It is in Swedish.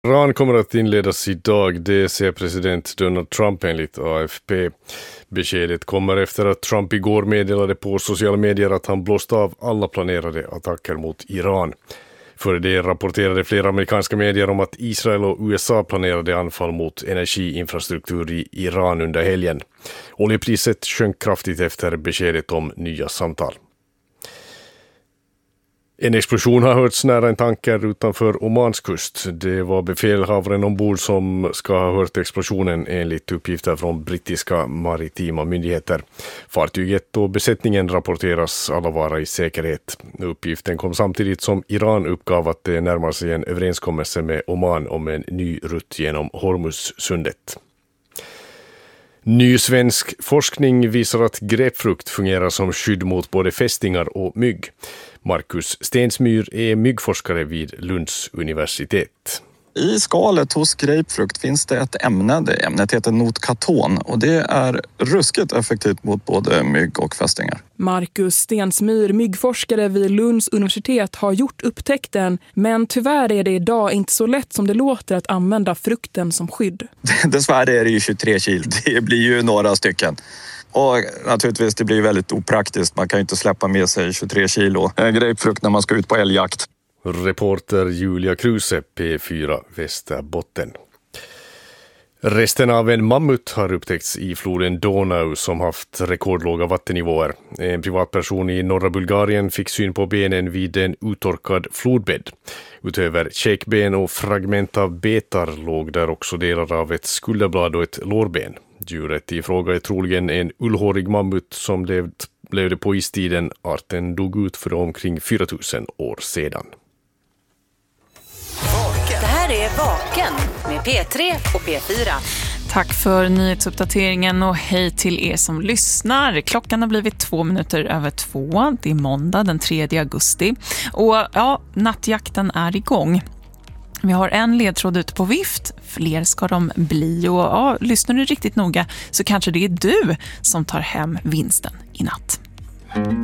Iran kommer att inledas idag, det säger president Donald Trump enligt AFP. Beskedet kommer efter att Trump igår meddelade på sociala medier att han blåst av alla planerade attacker mot Iran. Före det rapporterade flera amerikanska medier om att Israel och USA planerade anfall mot energiinfrastruktur i Iran under helgen. Oljepriset sjönk kraftigt efter beskedet om nya samtal. En explosion har hörts nära en tanker utanför Omans kust. Det var befälhavaren ombord som ska ha hört explosionen enligt uppgifter från brittiska maritima myndigheter. Fartyget och besättningen rapporteras alla vara i säkerhet. Uppgiften kom samtidigt som Iran uppgav att det närmar sig en överenskommelse med Oman om en ny rutt genom Hormuzsundet. Ny svensk forskning visar att grapefrukt fungerar som skydd mot både fästingar och mygg. Marcus Stensmyr är myggforskare vid Lunds universitet. I skalet hos grapefrukt finns det ett ämne, det ämnet heter notkaton och det är ruskigt effektivt mot både mygg och fästingar. Marcus Stensmyr, myggforskare vid Lunds universitet, har gjort upptäckten, men tyvärr är det idag inte så lätt som det låter att använda frukten som skydd. Dessvärre är det ju 23 kilo, det blir ju några stycken. Och naturligtvis det blir väldigt opraktiskt, man kan ju inte släppa med sig 23 kilo grapefrukt när man ska ut på älgjakt. Reporter Julia Kruse, P4 Västerbotten. Resten av en mammut har upptäckts i floden Donau som haft rekordlåga vattennivåer. En privatperson i norra Bulgarien fick syn på benen vid en uttorkad flodbädd. Utöver käkben och fragment av betar låg där också delar av ett skulderblad och ett lårben. Djuret i fråga är troligen en ullhårig mammut som levde på istiden. Arten dog ut för omkring 4000 år sedan. Det här är Vaken med P3 och P4. Tack för nyhetsuppdateringen och hej till er som lyssnar. Klockan har blivit 2:02. Det är måndag den 3 augusti. Och ja, nattjakten är igång. Vi har en ledtråd ute på vift, fler ska de bli och ja, lyssnar du riktigt noga så kanske det är du som tar hem vinsten i natt.